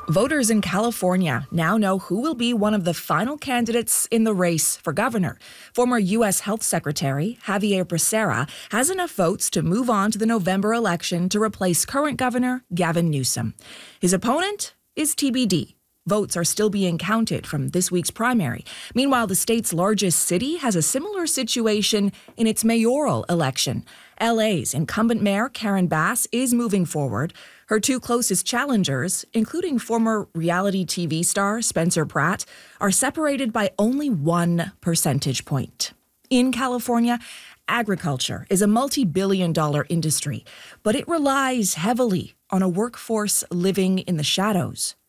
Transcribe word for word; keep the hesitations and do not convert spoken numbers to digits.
Voters in California now know who will be one of the final candidates in the race for governor. Former U S Health Secretary Xavier Becerra has enough votes to move on to the November election to replace current Governor Gavin Newsom. His opponent is T B D. Votes are still being counted from this week's primary. Meanwhile, the state's largest city has a similar situation in its mayoral election. L A's incumbent mayor Karen Bass is moving forward. Her two closest challengers, including former reality T V star Spencer Pratt, are separated by only one percentage point. In California, agriculture is a multi-billion dollar industry, but it relies heavily on a workforce living in the shadows.